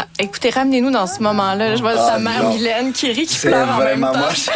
Écoutez, ramenez-nous dans ce moment-là. Je vois ta mère Mylène qui rit, qui pleure en même temps.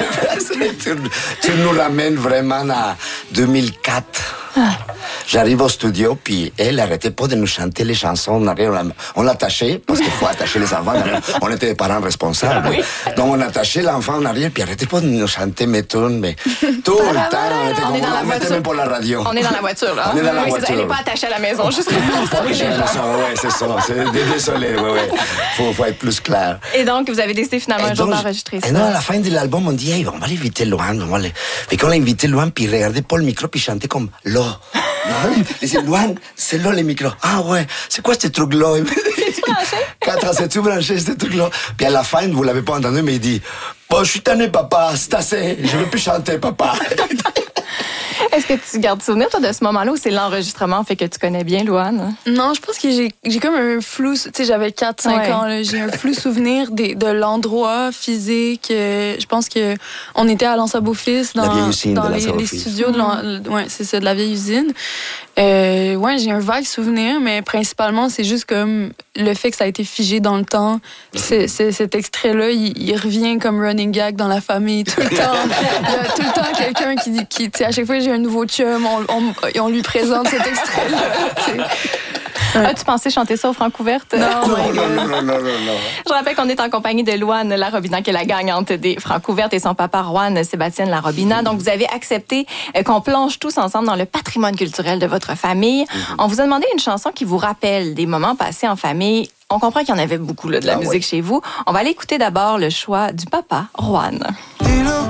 Tu nous ramènes vraiment à 2004. J'arrive au studio, puis elle arrêtait pas de nous chanter les chansons. On l'attachait, parce qu'il faut attacher les enfants. On était des parents responsables. Oui. Donc on attachait l'enfant en arrière, puis arrêtait pas de nous chanter mes tunes, mais tout le temps, on était comme on mettait même pour la radio. On est dans la voiture, là. On est dans la voiture. Elle n'est pas attachée à la maison, juste c'est ça. Désolé, faut être plus clair. Et donc, vous avez décidé finalement un jour d'enregistrer ça. Et non, à la fin de l'album, on dit, hey, on va l'inviter Louane. Et quand on l'a invité Louane, puis il regardait pas le micro, puis il chantait comme là. Il disait, Louane, c'est là les micros. Ah ouais, c'est quoi ce truc-là? C'est-tu branché? C'est-tu branché, ce truc-là? Puis à la fin, vous l'avez pas entendu, mais il dit, bon, je suis tanné, papa, c'est assez, je veux plus chanter, papa. Est-ce que tu gardes souvenir, toi, de ce moment-là, ou c'est l'enregistrement fait que tu connais bien Louane? Non, je pense que j'ai comme un flou... Tu sais, j'avais 4-5 ans, là, j'ai un flou souvenir de l'endroit physique. Je pense que on était à l'Anse-à-Beaufils, dans les studios de la vieille usine. J'ai un vague souvenir, mais principalement, c'est juste comme le fait que ça a été figé dans le temps. Cet extrait-là, il revient comme running gag dans la famille tout le temps. Il y a tout le temps quelqu'un qui tu sais, à chaque fois que j'ai un nouveau chum, on lui présente cet extrait-là. As-tu pensé chanter ça au Francouverte? Non. Je rappelle qu'on est en compagnie de Louane Larobina, qui est la gagnante des Francouvertes, et son papa, Juan Sébastien Larobina. Donc, vous avez accepté qu'on plonge tous ensemble dans le patrimoine culturel de votre famille. On vous a demandé une chanson qui vous rappelle des moments passés en famille. On comprend qu'il y en avait beaucoup là, de la musique chez vous. On va aller écouter d'abord le choix du papa, Juan. Dilo